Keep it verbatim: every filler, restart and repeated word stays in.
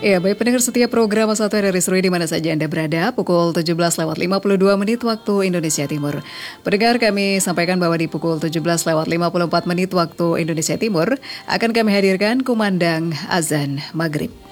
Ya, baik pendengar setiap program satu R R I Seru di mana saja Anda berada, pukul tujuh belas lewat lima puluh dua menit waktu Indonesia Timur. Pendengar, kami sampaikan bahwa di pukul tujuh belas lewat lima puluh empat menit waktu Indonesia Timur akan kami hadirkan kumandang azan maghrib.